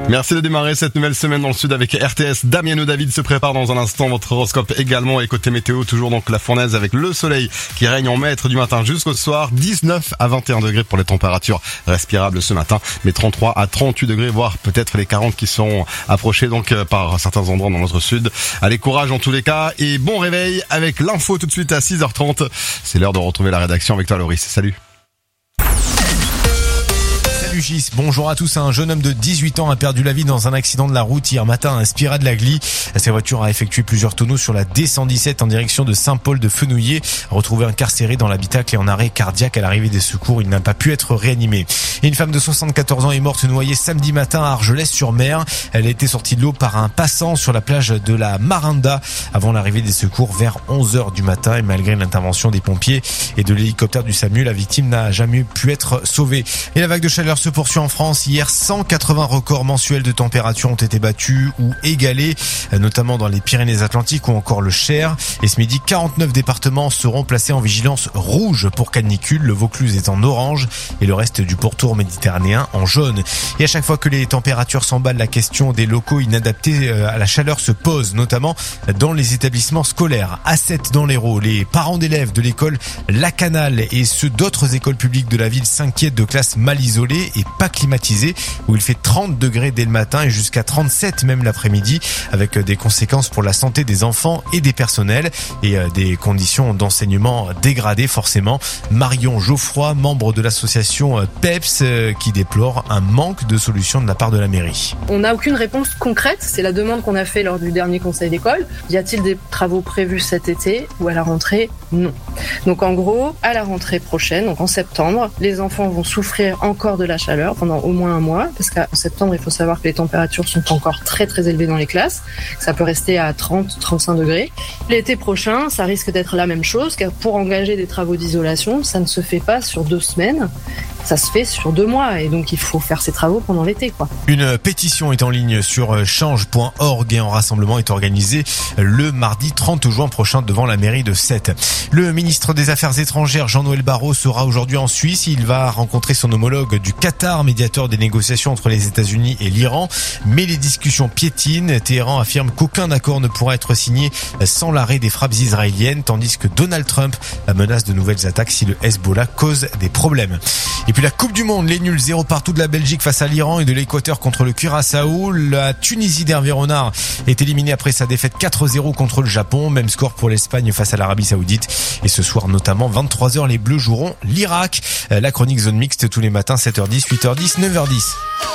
Merci de démarrer cette nouvelle semaine dans le sud avec RTS. Damiano David se prépare dans un instant. Votre horoscope également. Et côté météo, toujours donc la fournaise avec le soleil qui règne en maître du matin jusqu'au soir. 19 à 21 degrés pour les températures respirables ce matin. Mais 33 à 38 degrés, voire peut-être les 40 qui sont approchés donc par certains endroits dans notre sud. Allez, courage en tous les cas. Et bon réveil avec l'info tout de suite à 6h30. C'est l'heure de retrouver la rédaction avec toi, Loris. Salut. Gis. Bonjour à tous. Un jeune homme de 18 ans a perdu la vie dans un accident de la route hier matin à Spira de Lagly. Sa voiture a effectué plusieurs tonneaux sur la D117 en direction de Saint-Paul de Fenouillet. Retrouvé incarcéré dans l'habitacle et en arrêt cardiaque à l'arrivée des secours, il n'a pas pu être réanimé. Et une femme de 74 ans est morte noyée samedi matin à Argelès-sur-Mer. Elle a été sortie de l'eau par un passant sur la plage de la Marinda avant l'arrivée des secours vers 11h du matin. Et malgré l'intervention des pompiers et de l'hélicoptère du SAMU, la victime n'a jamais pu être sauvée. Et la vague de chaleur se poursuit en France. Hier, 180 records mensuels de température ont été battus ou égalés, notamment dans les Pyrénées-Atlantiques ou encore le Cher. Et ce midi, 49 départements seront placés en vigilance rouge pour canicule, le Vaucluse est en orange et le reste du pourtour méditerranéen en jaune. Et à chaque fois que les températures s'emballent, la question des locaux inadaptés à la chaleur se pose, notamment dans les établissements scolaires. À 7 dans l'Hérault, les parents d'élèves de l'école La Canale et ceux d'autres écoles publiques de la ville s'inquiètent de classes mal isolées et pas climatisées, où il fait 30 degrés dès le matin et jusqu'à 37 même l'après-midi, avec des conséquences pour la santé des enfants et des personnels et des conditions d'enseignement dégradées forcément. Marion Geoffroy, membre de l'association PEPS, qui déplore un manque de solutions de la part de la mairie. On n'a aucune réponse concrète, c'est la demande qu'on a fait lors du dernier conseil d'école. Y a-t-il des travaux prévus cet été ou à la rentrée? Non. Donc en gros, à la rentrée prochaine, donc en septembre, les enfants vont souffrir encore de la chaleur pendant au moins un mois, parce qu'en septembre, il faut savoir que les températures sont encore très très élevées dans les classes. Ça peut rester à 30-35 degrés. L'été prochain, ça risque d'être la même chose, car pour engager des travaux d'isolation, ça ne se fait pas sur 2 semaines, ça se fait sur 2 mois, et donc il faut faire ces travaux pendant l'été, quoi. Une pétition est en ligne sur change.org et un rassemblement est organisé le mardi 30 juin prochain devant la mairie de Sète. Le ministre des Affaires étrangères Jean-Noël Barrot sera aujourd'hui en Suisse. Il va rencontrer son homologue du Qatar, médiateur des négociations entre les États-Unis et l'Iran. Mais les discussions piétinent. Téhéran affirme qu'aucun accord ne pourra être signé sans l'arrêt des frappes israéliennes, tandis que Donald Trump menace de nouvelles attaques si le Hezbollah cause des problèmes. Et puis la Coupe du Monde, les nuls 0 partout de la Belgique face à l'Iran et de l'Équateur contre le Curaçao. La Tunisie d'Hervé Renard est éliminée après sa défaite 4-0 contre le Japon. Même score pour l'Espagne face à l'Arabie Saoudite. Et ce soir notamment, 23h, les Bleus joueront l'Irak. La chronique zone mixte tous les matins, 7h10, 8h10, 9h10.